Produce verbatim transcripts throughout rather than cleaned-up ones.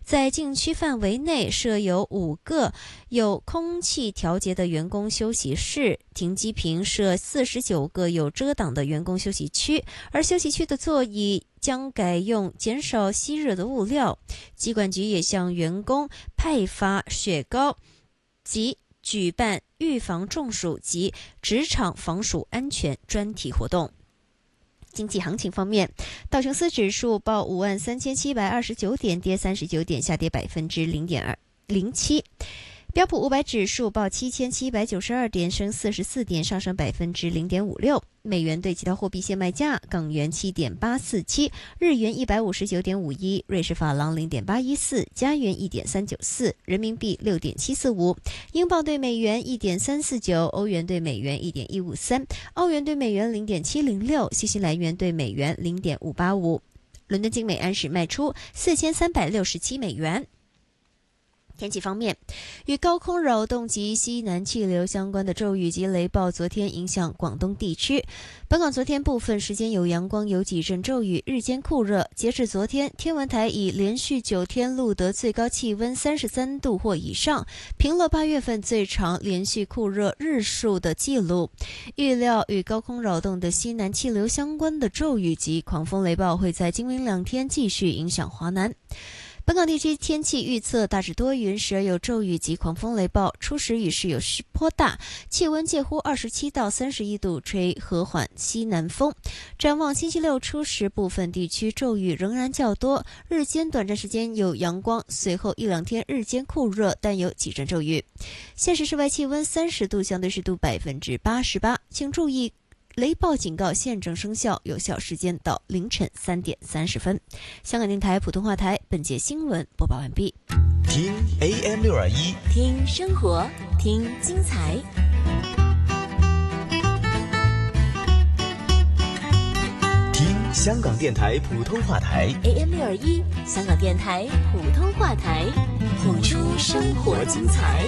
在禁区范围内设有五个有空气调节的员工休息室，停机坪设四十九个有遮挡的员工休息区，而休息区的座椅将改用减少吸热的物料。机管局也向员工派发雪糕及举办预防中暑及职场防暑安全专题活动。经济行情方面，道琼斯指数报五万三千七百二十九点，跌三十九点，下跌百分之零点二零七。标普五百指数报七千七百九十二点，升四十四点，上升百分之零点五六。美元对其他货币现卖价：港元七点八四七，日元一百五十九点五一，瑞士法郎零点八一四，加元一点三九四，人民币六点七四五，英镑对美元一点三四九，欧元对美元一点一五三，澳元对美元零点七零六，新西兰元对美元零点五八五。伦敦金每安士卖出四千三百六十七美元。天气方面，与高空扰动及西南气流相关的骤雨及雷暴昨天影响广东地区。本港昨天部分时间有阳光，有几阵骤雨，日间酷热。截至昨天，天文台已连续九天录得最高气温三十三度或以上，平了八月份最长连续酷热日数的记录。预料与高空扰动的西南气流相关的骤雨及狂风雷暴会在今明两天继续影响华南。本港地区天气预测大致多云，时而有骤雨及狂风雷暴，初时雨势有颇大，气温介乎二十七到三十一度，吹和缓西南风。展望星期六初时，部分地区骤雨仍然较多，日间短暂时间有阳光，随后一两天日间酷热，但有几阵骤雨。现时室外气温三十度，相对湿度百分之八十八，请注意雷暴警告现正生效，有效时间到凌晨三点三十分。香港电台普通话台本节新闻播报完毕。 听 A M 六二一， 听生活，听精彩。 听香港电台普通话台 A M 六二一，香港电台普通话台，谱出生活精彩。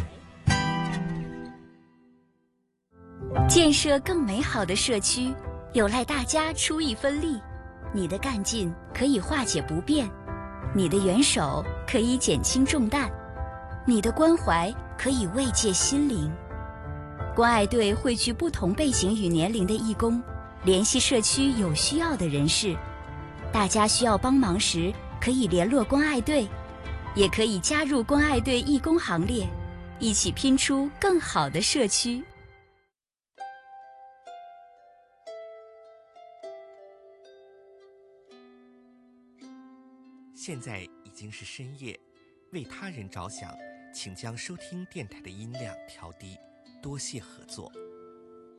建设更美好的社区，有赖大家出一分力。你的干劲可以化解不便，你的援手可以减轻重担，你的关怀可以慰藉心灵。关爱队汇聚不同背景与年龄的义工，联系社区有需要的人士。大家需要帮忙时，可以联络关爱队，也可以加入关爱队义工行列，一起拼出更好的社区。 现在已经是深夜，为他人着想，请将收听电台的音量调低，多谢合作。